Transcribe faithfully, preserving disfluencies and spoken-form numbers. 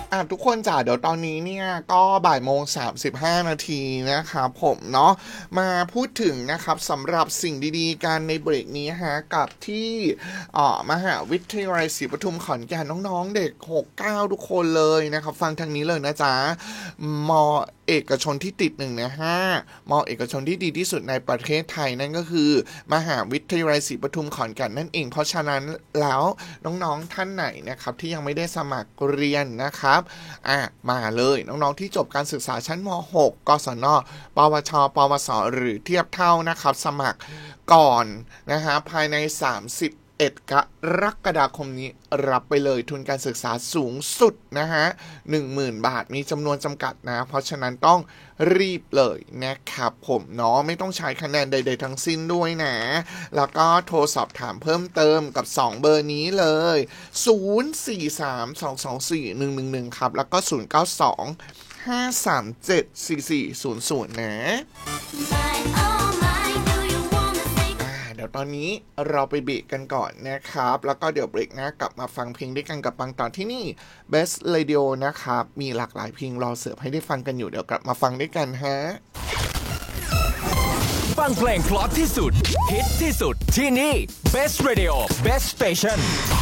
อ่ะทุกคนจ๋าเดี๋ยวตอนนี้เนี่ยก็บ่ายโมงสามสิบห้านาทีนะครับผมเนาะมาพูดถึงนะครับสำหรับสิ่งดีๆกันในเบรกนี้ฮะกับที่อ่ามหาวิทยาลัยศรีปทุมขอนแก่นน้องๆเด็กหกเก้าทุกคนเลยนะครับฟังทางนี้เลยนะจ๊ะมอเอกชนที่ติดหนึ่งในห้ามอเอกชนที่ดีที่สุดในประเทศไทยนั่นก็คือมหาวิทยาลัยศรีปทุมขอนแก่นนั่นเองเพราะฉะนั้นแล้วน้องๆท่านไหนนะครับที่ยังไม่ได้สมัครเรียนนะครับอ่ะมาเลยน้องๆที่จบการศึกษาชั้นม หก กศน ปวช ปวส หรือเทียบเท่านะครับสมัครก่อนนะฮะภายในสามสิบเอ็ดกรกฎาคมนี้รับไปเลยทุนการศึกษาสูงสุดนะฮะ หนึ่งหมื่น บาทมีจำนวนจำกัดนะเพราะฉะนั้นต้องรีบเลยนะครับผมเนาะไม่ต้องใช้คะแนนใดๆทั้งสิ้นด้วยนะแล้วก็โทรสอบถามเพิ่มเติมกับสองเบอร์นี้เลยศูนย์ สี่ สาม สอง สอง สี่ หนึ่ง หนึ่ง หนึ่งครับแล้วก็ศูนย์ เก้า สอง ห้า สาม เจ็ด สี่ สี่ ศูนย์ ศูนย์นะเดี๋ยวตอนนี้เราไปเบรกกันก่อนนะครับแล้วก็เดี๋ยวเบรกหน้ากลับมาฟังเพลงด้วยกันกับปังต่อที่นี่ Best Radio นะครับมีหลากหลายเพลงรอเสิร์ฟให้ได้ฟังกันอยู่เดี๋ยวกลับมาฟังด้วยกันฮะฟังเพลงเพราะที่สุดฮิตที่สุดที่นี่ Best Radio Best Station